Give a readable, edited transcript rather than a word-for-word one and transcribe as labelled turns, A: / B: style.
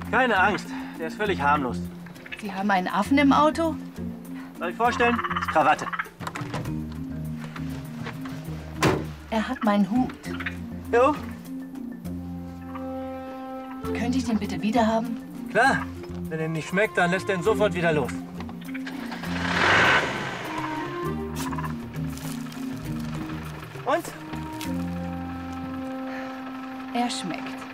A: Keine Angst, der ist völlig harmlos.
B: Sie haben einen Affen im Auto?
A: Soll ich vorstellen? Das ist Krawatte.
B: Er hat meinen Hut.
A: Jo,
B: Könnte ich den bitte wiederhaben?
A: klar. Wenn ihm nicht schmeckt, dann lässt er ihn sofort wieder los. Und?
B: Er schmeckt.